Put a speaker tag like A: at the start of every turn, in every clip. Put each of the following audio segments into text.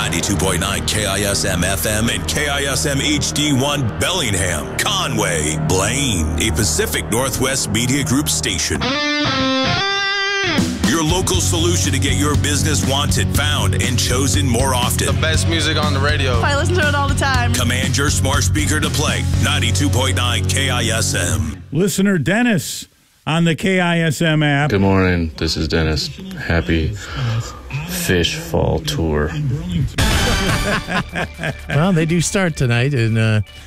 A: 92.9 KISM FM and KISM HD1 Bellingham, Conway, Blaine, a Pacific Northwest Media Group station. Your local solution to get your business wanted, found, and chosen more often.
B: The best music on the radio.
C: I listen to it all the time.
A: Command your smart speaker to play 92.9 KISM.
D: Listener Dennis on the KISM app.
E: Good morning. This is Dennis. Happy Fish Fall Tour.
F: Well, they do start tonight in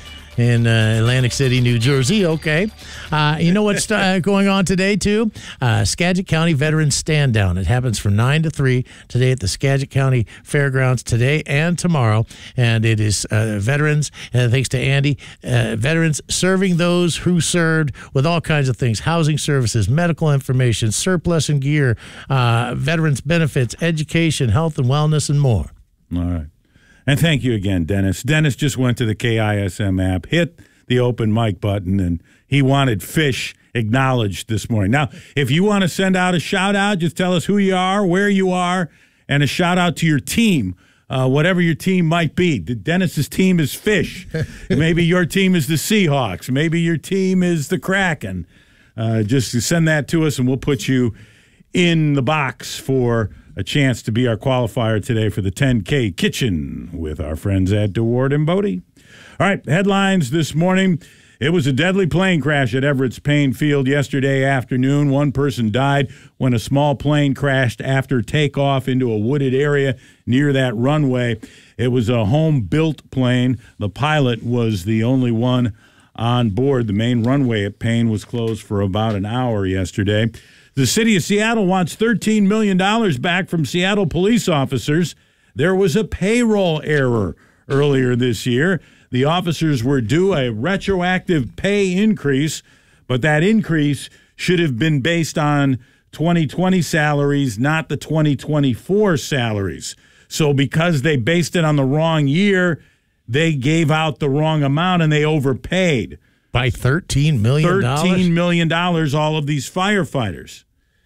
F: Atlantic City, New Jersey. Okay. You know what's going on today, too? Skagit County Veterans Stand Down. It happens from 9 to 3 today at the Skagit County Fairgrounds today and tomorrow. And it is veterans, and thanks to Andy, veterans serving those who served with all kinds of things, housing services, medical information, surplus and gear, veterans benefits, education, health and wellness, and more.
D: All right. And thank you again, Dennis. Dennis just went to the KISM app, hit the open mic button, and he wanted Fish acknowledged this morning. Now, if you want to send out a shout-out, just tell us who you are, where you are, and a shout-out to your team, whatever your team might be. Dennis's team is Fish. Maybe your team is the Seahawks. Maybe your team is the Kraken. Just send that to us, and we'll put you in the box for a chance to be our qualifier today for the 10K Kitchen with our friends at DeWard and Bodie. All right, headlines this morning. It was a deadly plane crash at Everett's Payne Field yesterday afternoon. One person died when a small plane crashed after takeoff into a wooded area near that runway. It was a home-built plane. The pilot was the only one on board. The main runway at Payne was closed for about an hour yesterday. The city of Seattle wants $13 million back from Seattle police officers. There was a payroll error earlier this year. The officers were due a retroactive pay increase, but that increase should have been based on 2020 salaries, not the 2024 salaries. So because they based it on the wrong year, they gave out the wrong amount and they overpaid.
F: By $13 million?
D: $13 million, all of these firefighters.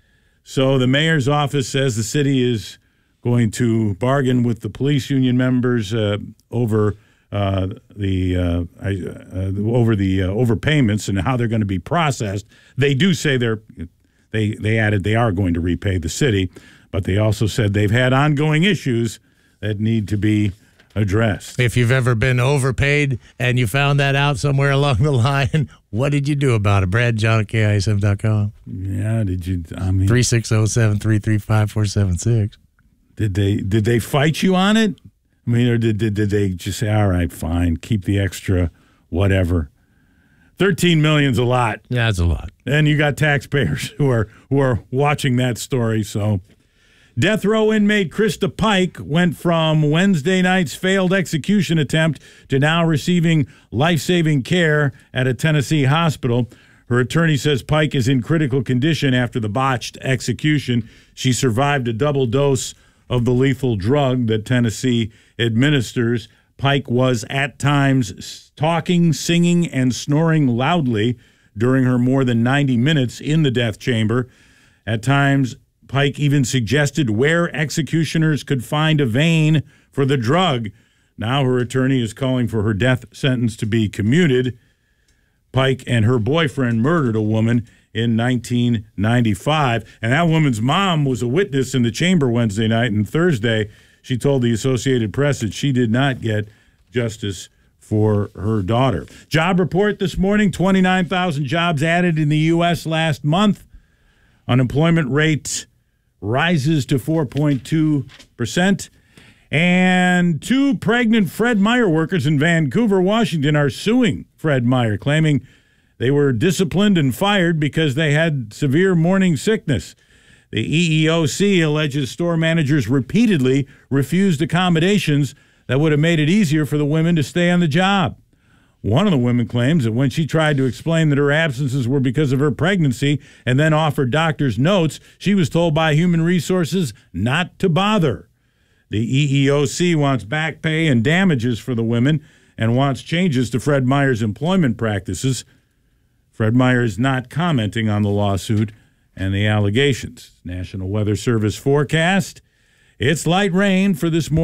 D: So the mayor's office says the city is going to bargain with the police union members over the overpayments and how they're going to be processed. They do say they added they are going to repay the city, but they also said they've had ongoing issues that need to be addressed.
F: If you've ever been overpaid and you found that out somewhere along the line, what did you do about it? Brad John at KISM.com.
D: Yeah, did you? I mean,
F: 360-733-5476.
D: Did they fight you on it? I mean, or did they just say, all right, fine, keep the extra, whatever? $13 million's a lot.
F: Yeah, it's a lot.
D: And you got taxpayers who are watching that story, so. Death row inmate Krista Pike went from Wednesday night's failed execution attempt to now receiving life-saving care at a Tennessee hospital. Her attorney says Pike is in critical condition after the botched execution. She survived a double dose of the lethal drug that Tennessee administers. Pike was at times talking, singing, and snoring loudly during her more than 90 minutes in the death chamber. At times, Pike even suggested where executioners could find a vein for the drug. Now her attorney is calling for her death sentence to be commuted. Pike and her boyfriend murdered a woman in 1995, and that woman's mom was a witness in the chamber Wednesday night, and Thursday she told the Associated Press that she did not get justice for her daughter. Job report this morning, 29,000 jobs added in the U.S. last month. Unemployment rate rises to 4.2%. And two pregnant Fred Meyer workers in Vancouver, Washington, are suing Fred Meyer, claiming they were disciplined and fired because they had severe morning sickness. The EEOC alleges store managers repeatedly refused accommodations that would have made it easier for the women to stay on the job. One of the women claims that when she tried to explain that her absences were because of her pregnancy and then offered doctor's notes, she was told by Human Resources not to bother. The EEOC wants back pay and damages for the women and wants changes to Fred Meyer's employment practices. Fred Meyer is not commenting on the lawsuit and the allegations. National Weather Service forecast. It's light rain for this morning.